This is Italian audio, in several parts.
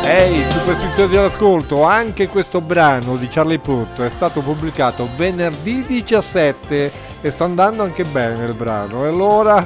Ehi, superstiziosi all'ascolto, anche questo brano di Charlie Puth è stato pubblicato venerdì 17 e sta andando anche bene il brano. E allora,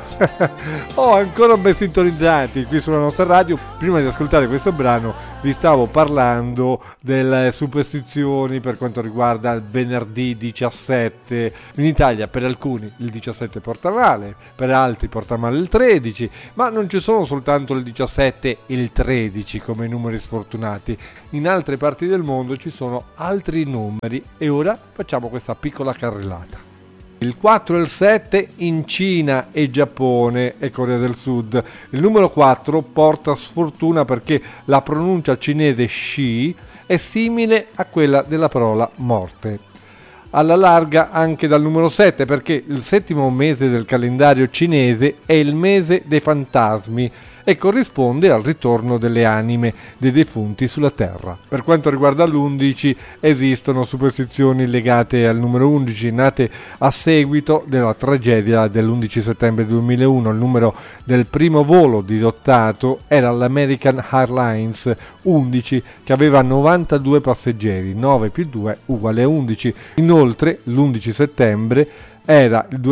ancora ben sintonizzati qui sulla nostra radio. Prima di ascoltare questo brano vi stavo parlando delle superstizioni per quanto riguarda il venerdì 17. In Italia per alcuni il 17 porta male, per altri porta male il 13, ma non ci sono soltanto il 17 e il 13 come numeri sfortunati. In altre parti del mondo ci sono altri numeri e ora facciamo questa piccola carrellata. Il 4 e il 7 in Cina e Giappone e Corea del Sud. Il numero 4 porta sfortuna perché la pronuncia cinese Shi è simile a quella della parola morte. Alla larga anche dal numero 7 perché il settimo mese del calendario cinese è il mese dei fantasmi e corrisponde al ritorno delle anime dei defunti sulla terra. Per quanto riguarda l'11 esistono superstizioni legate al numero 11 nate a seguito della tragedia dell'11 settembre 2001. Il numero del primo volo dirottato era l'American Airlines 11 che aveva 92 passeggeri, 9 più 2 uguale a 11. Inoltre l'11 settembre era il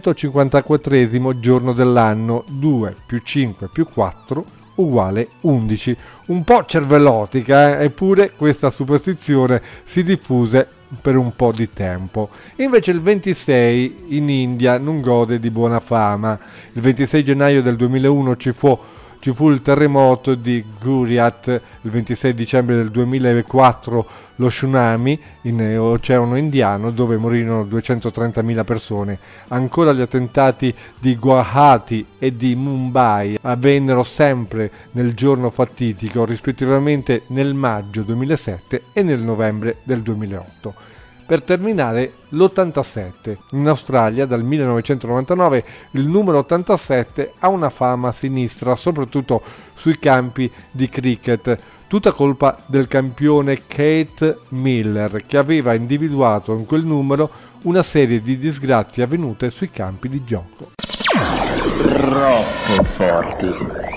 254esimo giorno dell'anno, 2 più 5 più 4 uguale 11. Un po' cervellotica, eppure questa superstizione si diffuse per un po' di tempo. Invece il 26 in India non gode di buona fama. Il 26 gennaio del 2001 ci fu il terremoto di Gujarat, il 26 dicembre del 2004 lo tsunami in Oceano Indiano dove morirono 230.000 persone. Ancora gli attentati di Guwahati e di Mumbai avvennero sempre nel giorno fatidico, rispettivamente nel maggio 2007 e nel novembre del 2008. Per terminare, l'87. In Australia dal 1999 il numero 87 ha una fama sinistra, soprattutto sui campi di cricket, tutta colpa del campione Keith Miller che aveva individuato in quel numero una serie di disgrazie avvenute sui campi di gioco. Troppo forti.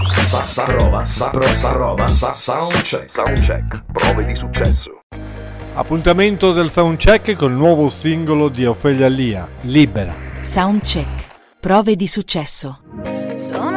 Soundcheck, prove di successo. Appuntamento del soundcheck con il nuovo singolo di Ofelia Lia, Libera. Soundcheck, prove di successo. Sono